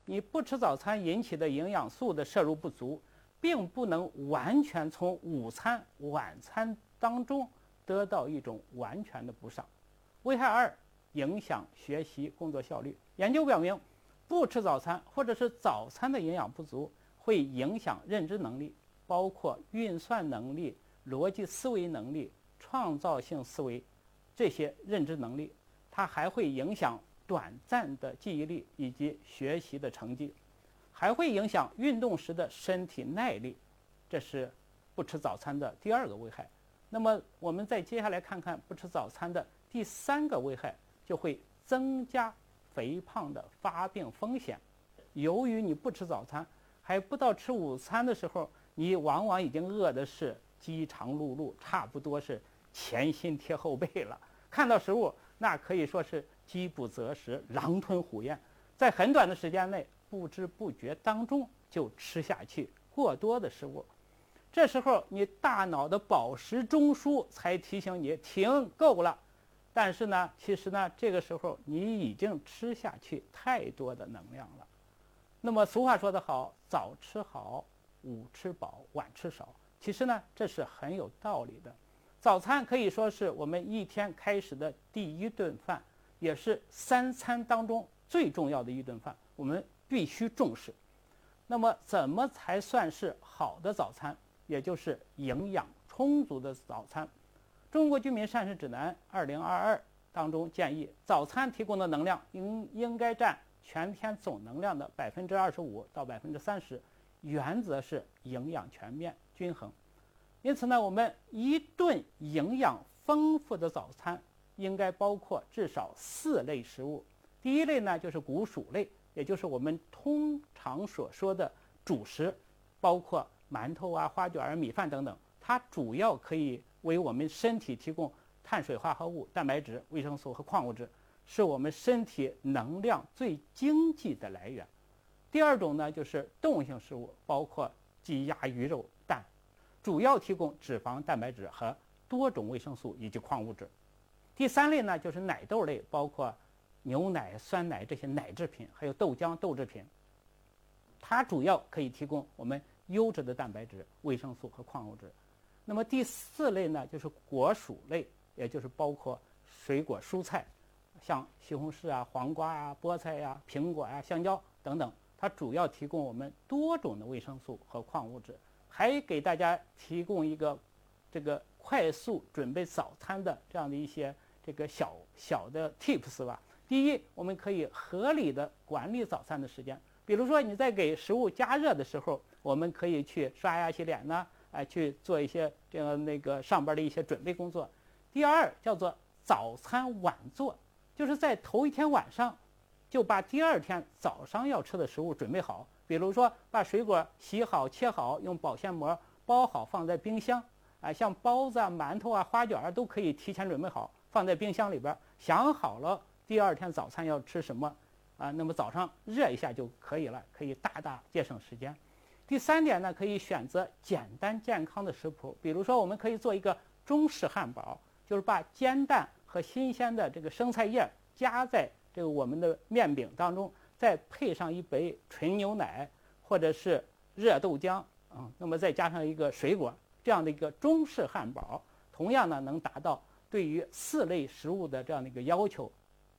你不吃早餐引起的营养素的摄入不足，并不能完全从午餐、晚餐当中得到一种完全的补偿。危害二，影响学习工作效率。研究表明，不吃早餐或者是早餐的营养不足，会影响认知能力，包括运算能力、逻辑思维能力、创造性思维这些认知能力。它还会影响短暂的记忆力以及学习的成绩，还会影响运动时的身体耐力。这是不吃早餐的第二个危害。那么我们再接下来看看不吃早餐的第三个危害，就会增加肥胖的发病风险。由于你不吃早餐，还不到吃午餐的时候，你往往已经饿的是饥肠辘辘，差不多是前心贴后背了。看到食物，那可以说是饥不择食，狼吞虎咽，在很短的时间内，不知不觉当中就吃下去过多的食物。这时候你大脑的饱食中枢才提醒你停，够了。但是呢，其实呢，这个时候你已经吃下去太多的能量了。那么俗话说得好，早吃好，午吃饱，晚吃少。其实呢，这是很有道理的。早餐可以说是我们一天开始的第一顿饭，也是三餐当中最重要的一顿饭，我们必须重视。那么怎么才算是好的早餐，也就是营养充足的早餐？中国居民膳食指南2022当中建议，早餐提供的能量应该占全天总能量的25%到30%，原则是营养全面均衡。因此呢，我们一顿营养丰富的早餐应该包括至少4类食物。第一类呢，就是谷薯类，也就是我们通常所说的主食，包括馒头啊、花卷啊、米饭等等。它主要可以为我们身体提供碳水化合物、蛋白质、维生素和矿物质，是我们身体能量最经济的来源。第二种呢，就是动物性食物，包括鸡、鸭、鱼肉、蛋，主要提供脂肪、蛋白质和多种维生素以及矿物质。第三类呢，就是奶豆类，包括牛奶、酸奶这些奶制品，还有豆浆、豆制品。它主要可以提供我们优质的蛋白质、维生素和矿物质。那么第四类呢，就是果蔬类，也就是包括水果、蔬菜，像西红柿啊、黄瓜啊、菠菜啊、苹果啊、香蕉等等。它主要提供我们多种的维生素和矿物质，还给大家提供一个这个快速准备早餐的这样的一些这个小的 tips 吧。第一，我们可以合理的管理早餐的时间，比如说你在给食物加热的时候，我们可以去刷牙洗脸呢，去做一些这样那个上班的一些准备工作。第二，叫做早餐晚做，就是在头一天晚上就把第二天早上要吃的食物准备好，比如说把水果洗好切好，用保鲜膜包好放在冰箱，像包子啊、馒头啊、花卷啊都可以提前准备好放在冰箱里边，想好了第二天早餐要吃什么那么早上热一下就可以了，可以大大节省时间。第三点呢，可以选择简单健康的食谱，比如说我们可以做一个中式汉堡，就是把煎蛋和新鲜的这个生菜叶加在这个我们的面饼当中，再配上一杯纯牛奶或者是热豆浆那么再加上一个水果，这样的一个中式汉堡，同样呢能达到对于4类食物的这样的一个要求。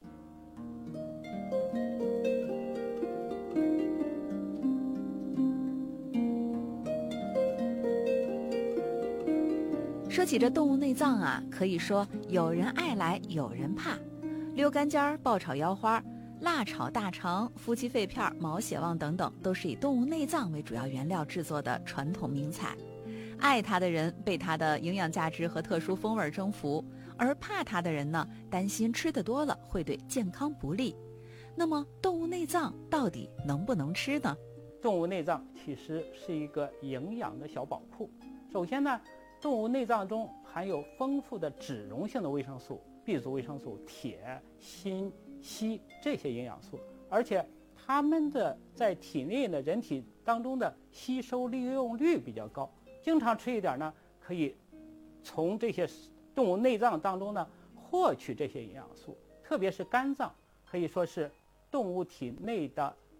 说起这动物内脏啊，可以说有人爱来有人怕。溜干尖儿、爆炒腰花、辣炒大肠、夫妻肺片、毛血旺等等，都是以动物内脏为主要原料制作的传统名菜。爱它的人被它的营养价值和特殊风味征服，而怕它的人呢，担心吃得多了会对健康不利。那么动物内脏到底能不能吃呢？ 动物内脏其实是一个营养的小宝库。首先呢，动物内脏中含有丰富的脂溶性的维生素、B 族维生素、铁、锌、硒这些营养素，而且它们的在体内的人体当中的吸收利用率比较高。经常吃一点呢，可以从这些动物内脏当中呢获取这些营养素，特别是肝脏可以说是动物体内的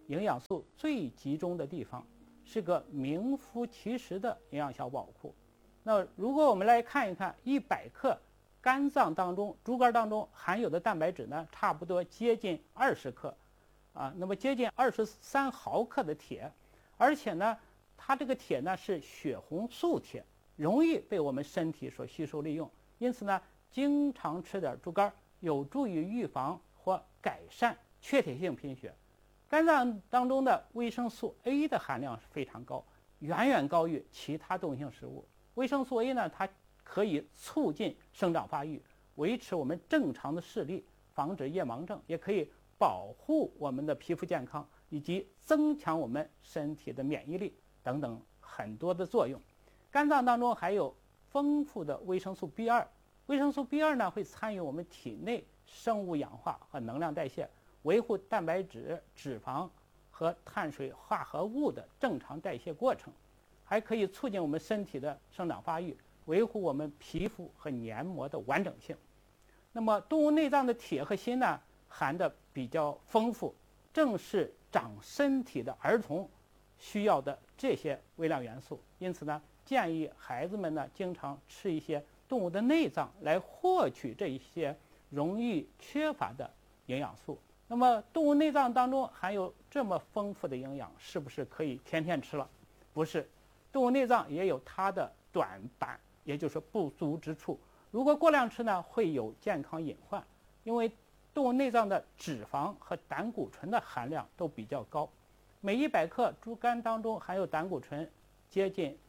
营养素最集中的地方，是个名副其实的营养小宝库。那如果我们来看一看100克肝脏当中、猪肝当中含有的蛋白质呢，差不多接近20克，那么接近23毫克的铁，而且呢，它这个铁呢是血红素铁，容易被我们身体所吸收利用，因此呢，经常吃点猪肝有助于预防或改善缺铁性贫血。肝脏当中的维生素 A 的含量是非常高，远远高于其他动物性食物。维生素 A 呢，它可以促进生长发育，维持我们正常的视力，防止夜盲症，也可以保护我们的皮肤健康，以及增强我们身体的免疫力等等很多的作用。肝脏当中还有丰富的维生素 B2， 维生素 B2 呢会参与我们体内生物氧化和能量代谢，维护蛋白质、脂肪和碳水化合物的正常代谢过程，还可以促进我们身体的生长发育，维护我们皮肤和黏膜的完整性。那么动物内脏的铁和锌呢，含的比较丰富，正是长身体的儿童需要的这些微量元素。因此呢，建议孩子们呢经常吃一些动物的内脏来获取这一些容易缺乏的营养素。那么动物内脏当中含有这么丰富的营养，是不是可以天天吃了？不是，动物内脏也有它的短板，也就是不足之处。如果过量吃呢，会有健康隐患，因为动物内脏的脂肪和胆固醇的含量都比较高。每100克猪肝当中含有胆固醇接近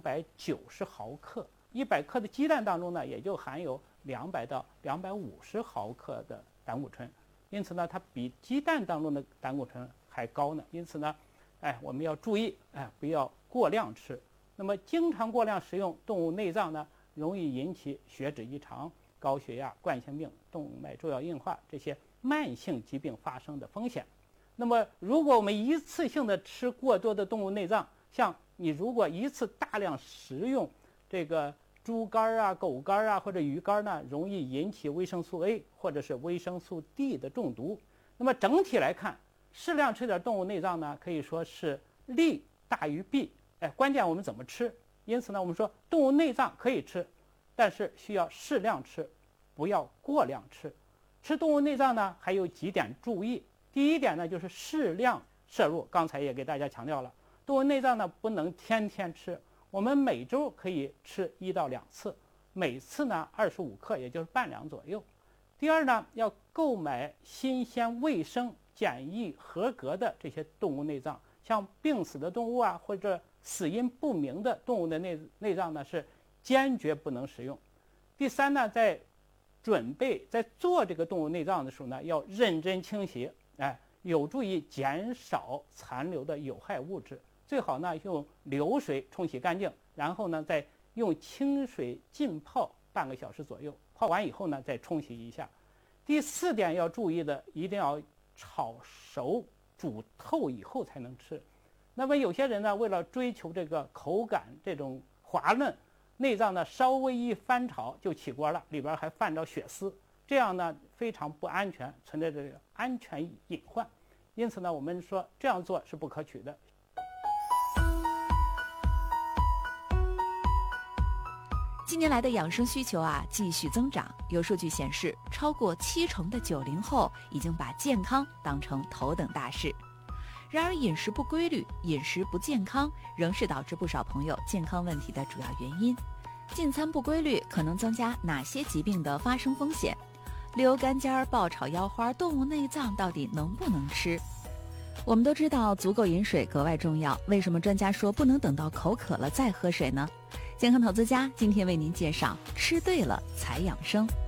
290毫克，100克的鸡蛋当中呢，也就含有200到250毫克的胆固醇。因此呢，它比鸡蛋当中的胆固醇还高呢。因此呢，我们要注意，不要过量吃。那么经常过量食用动物内脏呢，容易引起血脂异常、高血压、冠心病、动脉粥样硬化这些慢性疾病发生的风险。那么如果我们一次性的吃过多的动物内脏，像你如果一次大量食用这个猪肝啊、狗肝啊或者鱼肝呢，容易引起维生素 A 或者是维生素 D 的中毒。那么整体来看，适量吃点动物内脏呢，可以说是利大于弊。关键我们怎么吃？因此呢，我们说动物内脏可以吃，但是需要适量吃，不要过量吃。吃动物内脏呢，还有几点注意。第一点呢，就是适量摄入。刚才也给大家强调了，动物内脏呢不能天天吃，我们每周可以吃1到2次，每次呢25克，也就是半两左右。第二呢，要购买新鲜、卫生、检疫合格的这些动物内脏，像病死的动物啊，或者死因不明的动物的内脏呢，是坚决不能食用。第三呢，在做这个动物内脏的时候呢，要认真清洗，有助于减少残留的有害物质。最好呢用流水冲洗干净，然后呢再用清水浸泡半个小时左右，泡完以后呢再冲洗一下。第4点要注意的，一定要炒熟煮透以后才能吃。那么有些人呢，为了追求这个口感这种滑嫩，内脏呢稍微一翻炒就起锅了，里边还泛着血丝，这样呢非常不安全，存在这个安全隐患。因此呢，我们说这样做是不可取的。 近年来的养生需求继续增长，有数据显示，超过70%的90后已经把健康当成头等大事。然而饮食不规律、饮食不健康仍是导致不少朋友健康问题的主要原因。进餐不规律可能增加哪些疾病的发生风险？溜肝尖、爆炒腰花、动物内脏到底能不能吃？我们都知道足够饮水格外重要，为什么专家说不能等到口渴了再喝水呢？健康投资家今天为您介绍吃对了才养生。